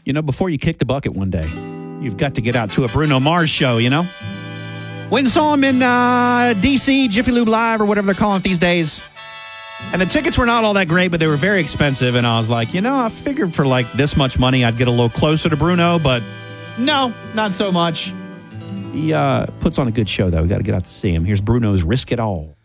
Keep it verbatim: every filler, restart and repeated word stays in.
you know, before you kick the bucket one day, you've got to get out to a Bruno Mars show, you know? Went and saw him in uh, D C, Jiffy Lube Live, or whatever they're calling it these days. And the tickets were not all that great, but they were very expensive. And I was like, you know, I figured for like this much money, I'd get a little closer to Bruno, but no, not so much. He uh, puts on a good show, though. We got to get out to see him. Here's Bruno's Risk It All.